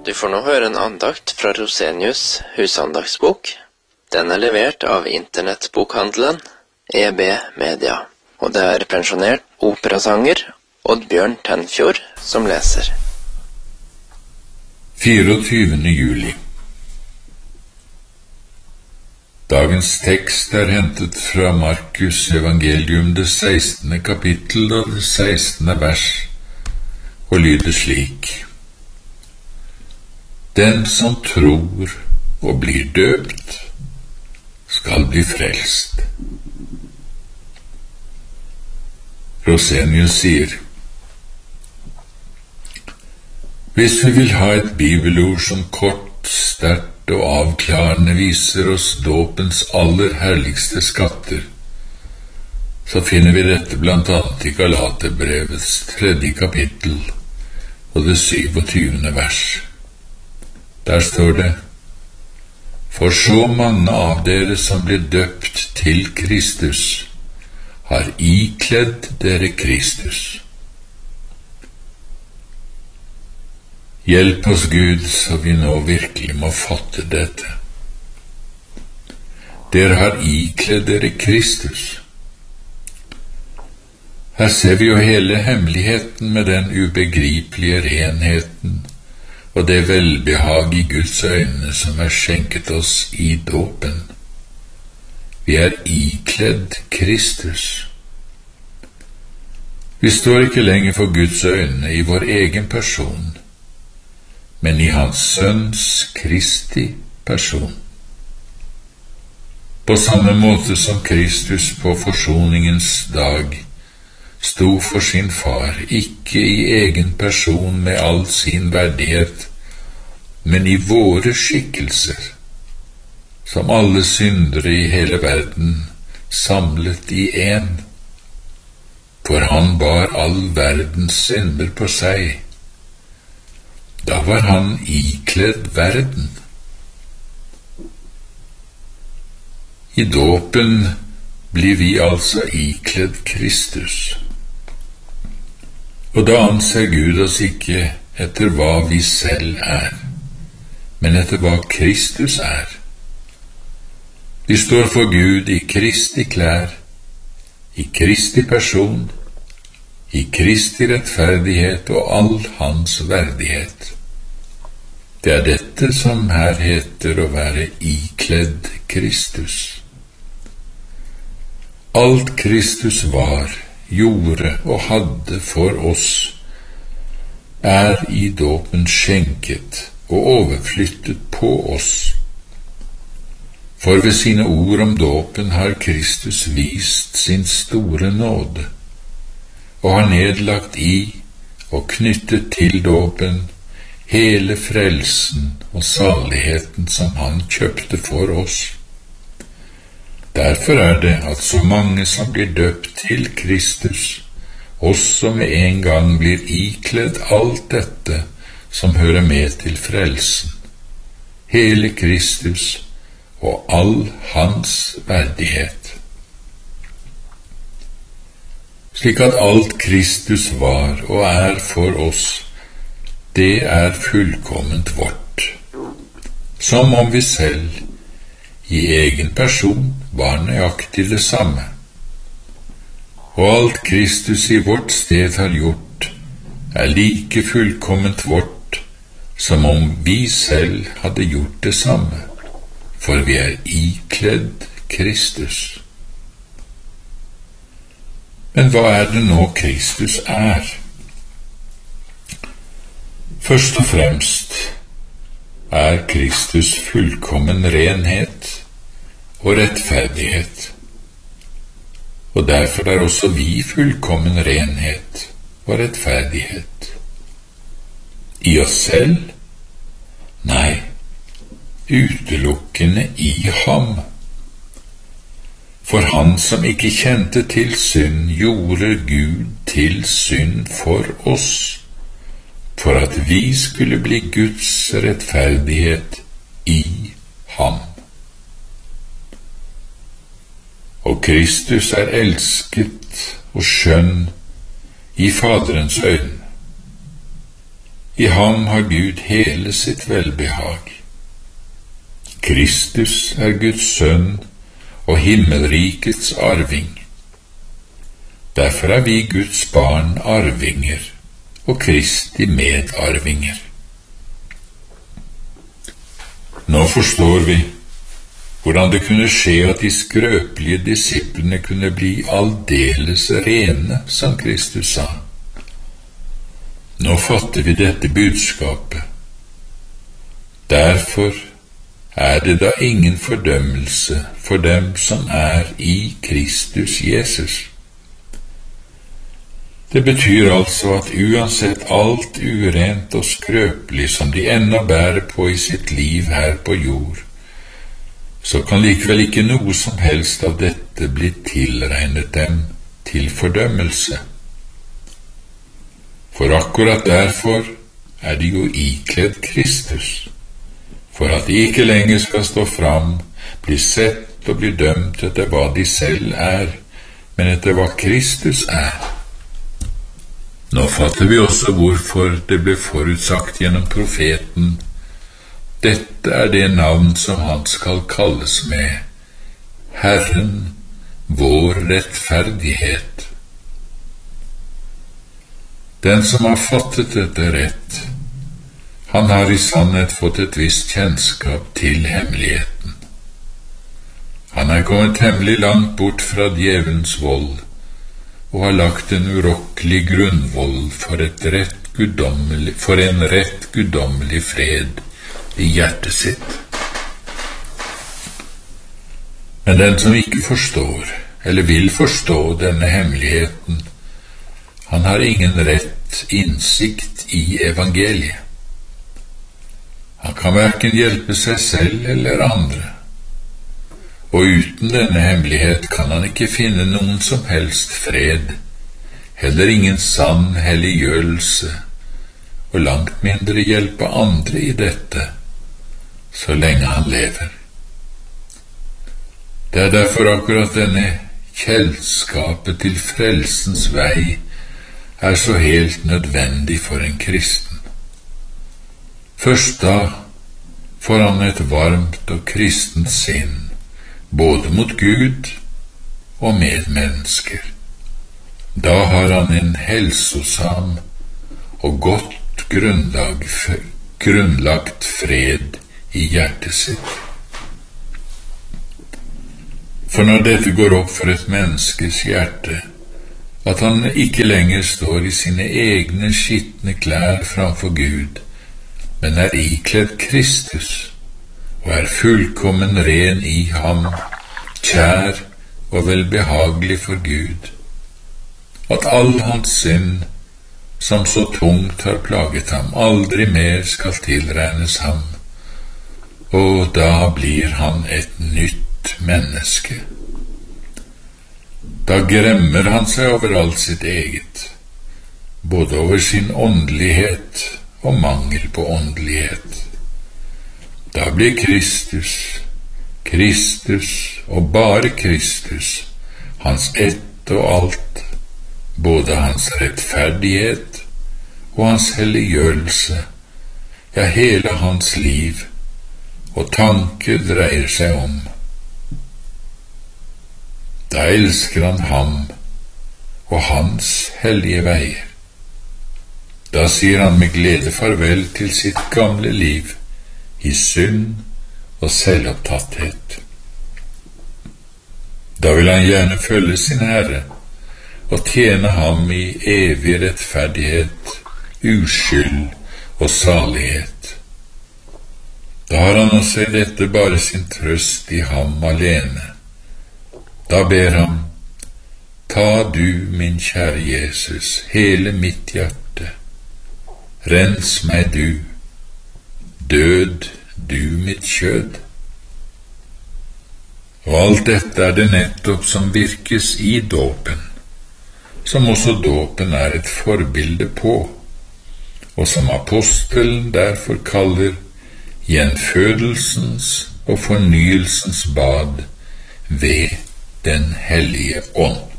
Du får nå høre en andakt fra Rosenius husandaktsbok. Den er levert av internettbokhandelen EB Media, og det er pensjonert operasanger Oddbjørn Tenfjord som leser. 24. juli. Dagens tekst er hentet fra Markus evangelium, det 16. kapittel og det 16. vers, og lyder slik: Den som tror og blir døpt, skal bli frelst. Rosenius sier: Hvis vi vil ha et bibelord som kort, sterkt og avklarende viser oss dåpens aller herligste skatter, så finner vi dette blant annet i Galaterbrevets 3. kapittel og det 27. vers. Der står det: For så mange av dere som ble døpt til Kristus, har ikledd dere Kristus. Hjelp oss, Gud, så vi nå virkelig må fatte dette. Dere har ikledd dere Kristus. Her ser vi jo hele hemmeligheten med den ubegripelige renheten og det velbehag i Guds øyne som er skjenket oss i dåpen. Vi er ikledd Kristus. Vi står ikke lenger for Guds øyne i vår egen person, men i Hans Sønns Kristi person. På samme måte som Kristus på forsoningens dag sto for sin far, ikke i egen person med all sin verdighet, men i våre skikkelser, som alle syndere i hele verden, samlet i én, for han bar all verdens synder på seg. Da var han ikledd verden. I dåpen blir vi altså ikledd Kristus. Og da anser Gud oss ikke etter hva vi selv er, men etter hva Kristus er. Vi står for Gud i Kristi klær, i Kristi person, i Kristi rettferdighet og all hans verdighet. Det er dette som her heter å være ikledd Kristus. Alt Kristus var, gjorde og hadde for oss, er i dåpen skjenket og overflyttet på oss. For ved sine ord om dåpen har Kristus vist sin store nåde, og har nedlagt i og knyttet til dåpen hele frelsen og saligheten som han kjøpte for oss. Derfor er det at så mange som blir døpt til Kristus, også med en gang blir ikledd alt dette som hører med til frelsen, hele Kristus og all hans verdighet. Slik at alt Kristus var og er for oss, det er fullkomment vårt, som om vi selv i egen person var nøyaktig det samme. Og alt Kristus i vårt sted har gjort, er like fullkomment vårt, som om vi selv hadde gjort det samme, for vi er ikledd Kristus. Men hva er det nå Kristus er? Først og fremst er Kristus fullkommen renhet og rettferdighet, og derfor er også vi fullkommen renhet og rettferdighet. I oss selv? Nei, utelukkende i ham. For han som ikke kjente til synd, gjorde Gud til synd for oss, for at vi skulle bli Guds rettferdighet i ham. Og Kristus er elsket og skjønn i Faderens øyne. I ham har Gud hele sitt velbehag. Kristus er Guds sønn og himmelrikets arving. Derfor er vi Guds barn arvinger og Kristi medarvinger. Nå forstår vi hvordan det kunne skje at de skrøpelige disiplene kunne bli aldeles rene, som Kristus sa. Nå fatter vi dette budskapet. Derfor er det da ingen fordømmelse for dem som er i Kristus Jesus. Det betyr altså at uansett alt urent og skrøpelig som de ennå bærer på i sitt liv her på jord, så kan likevel ikke noe som helst av dette bli tilregnet dem til fordømmelse. For akkurat derfor er de jo ikledd Kristus, for at de ikke lenger skal stå fram, bli sett og bli dømt etter hva de selv er, men etter hva Kristus er. Nå fatter vi også hvorfor det ble forutsagt gjennom profeten: dette er det navn som han skal kalles med, Herren, vår rettferdighet. Den som har fattet dette rett, han har i sannhet fått et visst kjennskap til hemmeligheten. Han er kommet temmelig langt bort fra djevelens vold, og har lagt en urokkelig grunnvoll for en rett guddommelig fred i hjertet sitt. Men den som ikke forstår, eller vil forstå denne hemmeligheten, han har ingen rett innsikt i evangeliet. Han kan hverken hjelpe seg selv eller andre, og uten denne hemmelighet kan han ikke finne noen som helst fred, heller ingen sann helliggjørelse, og langt mindre hjelpe andre i dette, så lenge han lever. Det er derfor akkurat denne kjennskapet til frelsens vei er så helt nødvendig for en kristen. Først da får han et varmt og kristent sinn, både mot Gud og medmennesker. Da har han en helsosam og godt grunnlagt fred i hjertet sitt. For når dette går opp for et menneskes hjerte, at han ikke lenger står i sine egne skitne klær framfor Gud, men er ikledd Kristus, og er fullkommen ren i ham, kjær og velbehagelig for Gud, at all hans synd, som så tungt har plaget ham, aldri mer skal tilregnes ham, og da blir han et nytt menneske. Da gremmer han seg over alt sitt eget, både over sin åndelighet og mangel på åndelighet. Da blir Kristus og bare Kristus, hans ett og alt, både hans rettferdighet og hans helliggjørelse, ja, hele hans liv og tanke dreier seg om. Da elsker han ham og hans hellige veier. Da sier han med glede farvel til sitt gamle liv i synd og selvopptatthet. Da vil han gjerne følge sin Herre og tjene ham i evig rettferdighet, uskyld og salighet. Da har han også i dette bare sin trøst i ham alene. Da ber han: ta du, min kjære Jesus, hele mitt hjerte, rens meg du, død du mitt kjød. Og alt dette er det nettopp som virkes i dåpen, som også dåpen er et forbilde på, og som apostelen derfor kaller gjenfødelsens og fornyelsens bad ved Den hellige ånd.